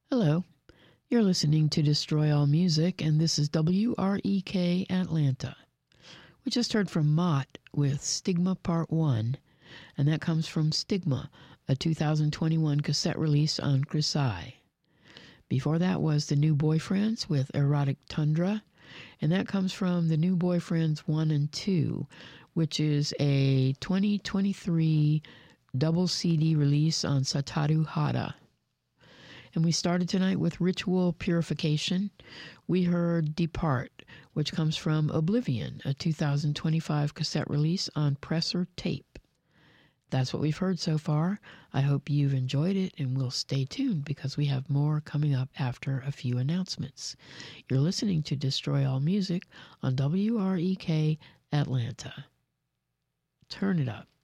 Hello, you're listening to Destroy All Music, and this is WREK Atlanta. We just heard from Mott with Stigma Part 1, and that comes from Stigma, a 2021 cassette release on Crisai. Before that was The New Boyfriends with Erotic Tundra, and that comes from The New Boyfriends 1 and 2, which is a 2023 double CD release on Sataru Hada. And we started tonight with Ritual Purification. We heard Depart, which comes from Oblivion, a 2025 cassette release on Presser Tape. That's what we've heard so far. I hope you've enjoyed it, and we'll stay tuned because we have more coming up after a few announcements. You're listening to Destroy All Music on WREK Atlanta. Turn it up.